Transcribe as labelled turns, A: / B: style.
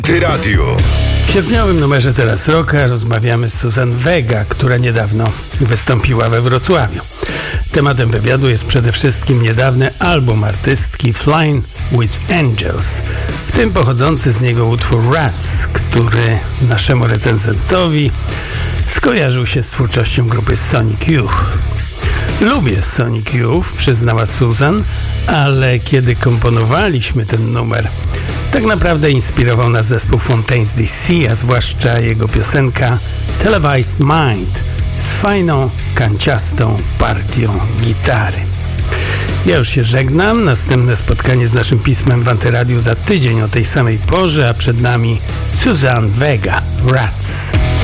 A: Radio.
B: W sierpniowym numerze Teraz Rocka rozmawiamy z Suzanne Vega, która niedawno wystąpiła we Wrocławiu. Tematem wywiadu jest przede wszystkim niedawny album artystki Flying with Angels, w tym pochodzący z niego utwór Rats, który naszemu recenzentowi skojarzył się z twórczością grupy Sonic Youth. Lubię Sonic Youth, przyznała Susan, ale kiedy komponowaliśmy ten numer, tak naprawdę inspirował nas zespół Fontaines DC, a zwłaszcza jego piosenka Televised Mind z fajną, kanciastą partią gitary. Ja już się żegnam. Następne spotkanie z naszym pismem w Antyradiu za tydzień o tej samej porze, a przed nami Suzanne Vega, Rats.